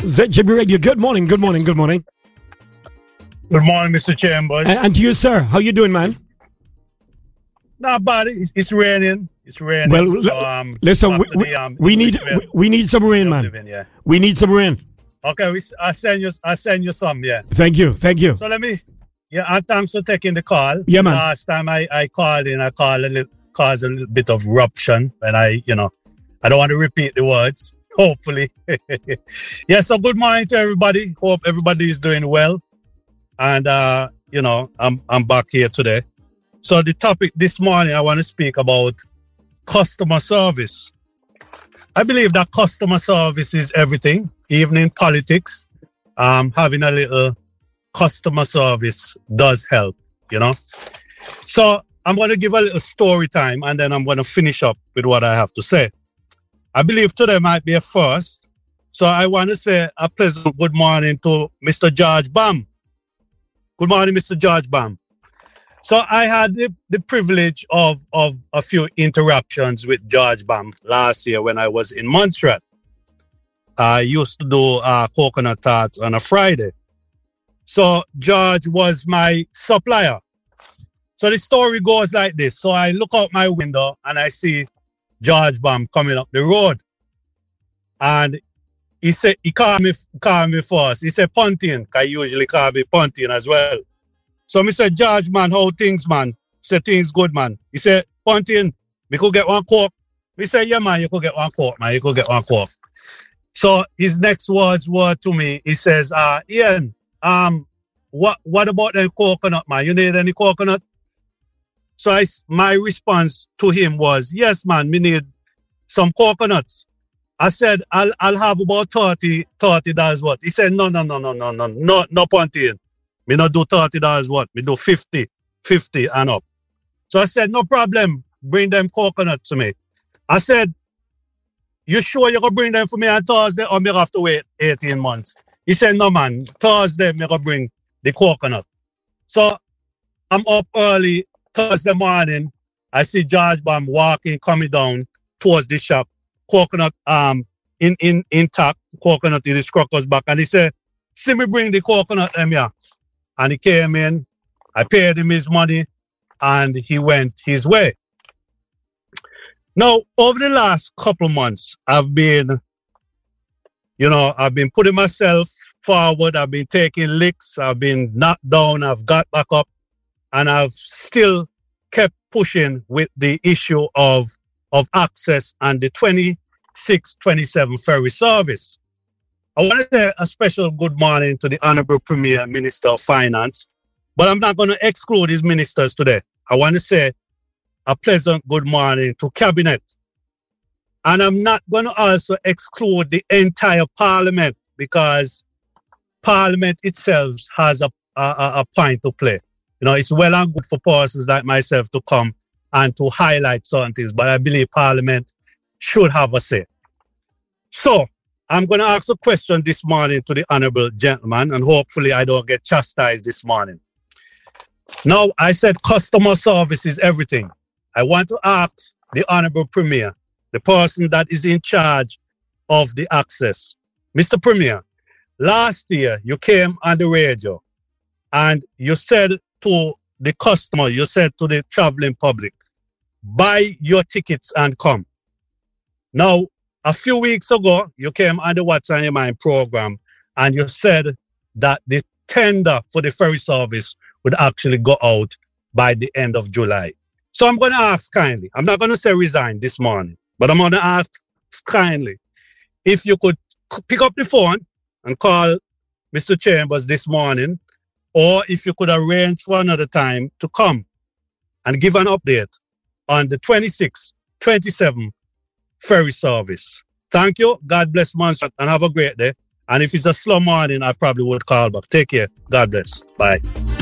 ZJB Radio, good morning. Good morning, Mr. Chambers. And to you, sir. How you doing, man? Not bad. It's raining. Well, so, listen, we need some rain, man. Yeah. We need some rain. Okay, I send you some, yeah. Thank you. So and thanks for taking the call. Yeah, man. Last time I called in, caused a little bit of ruption, and I don't want to repeat the words. Hopefully. Yeah, so good morning to everybody. Hope everybody is doing well. And, I'm back here today. So the topic this morning, I want to speak about customer service. I believe that customer service is everything, even in politics. Having a little customer service does help, So I'm going to give a little story time, and then I'm going to finish up with what I have to say. I believe today might be a first. So I want to say a pleasant good morning to Mr. George Bam. Good morning, Mr. George Bam. So I had the privilege of a few interactions with George Bam last year when I was in Montserrat. I used to do coconut tarts on a Friday. So George was my supplier. So the story goes like this. So I look out my window and I see George Bam coming up the road. And he called me first. He said, Pontin, because he usually call me Pontin as well. So I said, George, man, how things, man? He said, things good, man. He said, Pontin, we could get one Coke. We said, yeah, man, you could get one Coke, man. You could get one Coke. So his next words were to me, he says, Ian, what about the coconut, man? You need any coconut? So my response to him was, yes, man, we need some coconuts. I said, I'll have about $30 worth. He said, no, Pontin. Me not do $30 worth. Me do 50 and up. So I said, no problem. Bring them coconuts to me. I said, you sure you gonna bring them for me on Thursday or me have to wait 18 months? He said, no, man. Thursday, me gonna bring the coconut. So I'm up early Thursday morning. I see George Bam coming down towards the shop. Coconut intact, coconut in his crocker's back. And he said, see me bring the coconut them here. And he came in, I paid him his money, and he went his way. Now, over the last couple of months, I've been putting myself forward, I've been taking licks, I've been knocked down, I've got back up, and I've still kept pushing with the issue of access and the 26-27 ferry service. I want to say a special good morning to the Honorable Premier Minister of Finance, but I'm not going to exclude his ministers today. I want to say a pleasant good morning to Cabinet. And I'm not going to also exclude the entire Parliament, because Parliament itself has a point to play. It's well and good for persons like myself to come and to highlight certain things, but I believe Parliament should have a say. So, I'm going to ask a question this morning to the honorable gentleman, and hopefully I don't get chastised this morning. Now, I said customer service is everything. I want to ask the honorable Premier, the person that is in charge of the access. Mr. Premier, last year you came on the radio and you said to the customer, you said to the traveling public, buy your tickets and come. Now, a few weeks ago, you came on the What's on Your Mind program and you said that the tender for the ferry service would actually go out by the end of July. So I'm going to ask kindly, I'm not going to say resign this morning, but I'm going to ask kindly if you could pick up the phone and call Mr. Chambers this morning, or if you could arrange for another time to come and give an update on the 26-27 ferry service. Thank you. God bless Montserrat and have a great day. And if it's a slow morning, I probably would call back. Take care. God bless. Bye.